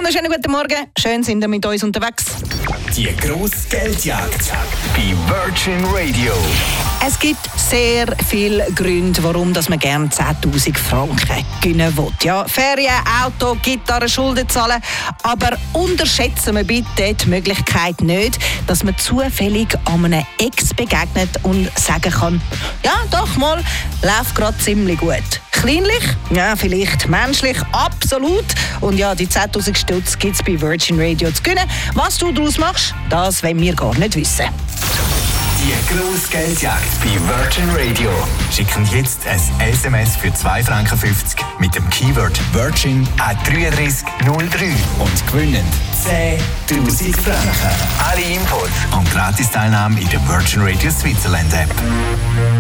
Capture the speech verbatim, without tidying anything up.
wunderschönen guten Morgen. Schön sind ihr mit uns unterwegs. Die grosse Geldjagd bei Virgin Radio. Es gibt sehr viele Gründe, warum dass man gerne zehntausend Franken gewinnen will. Ja, Ferien, Auto, Gitarre, Schulden zahlen. Aber unterschätzen wir bitte die Möglichkeit nicht, dass man zufällig an einem Ex begegnet und sagen kann, ja, doch mal, läuft gerade ziemlich gut. Kleinlich, ja, vielleicht menschlich, absolut. Und ja, die zehntausend Stutz gibt es bei Virgin Radio zu gewinnen. Was du daraus machst, das wollen wir gar nicht wissen. Die grosse Geldjagd bei Virgin Radio. Schicken jetzt ein S M S für zwei Franken fünfzig mit dem Keyword Virgin an drei drei null drei und gewinnen zehntausend Franken. Alle Infos und Gratis-Teilnahme in der Virgin Radio Switzerland App.